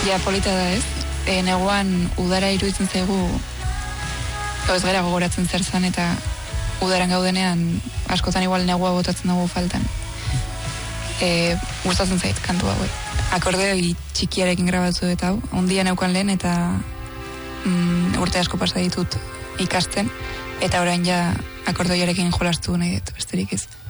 Ja, polita da ez. Neguan udara iruditzen zaigu, ez gara gogoratzen zer zan, eta udaran gaudenean askotan igual negua botatzen dugu faltan. Gustatzen zait kantu hau. Akordeoi txikiarekin grabatu eta hau. Ondia neukan lehen eta urte asko pasa ditut ikasten, eta orain ja akordeoiarekin jolastu nahi dut, besterik ez.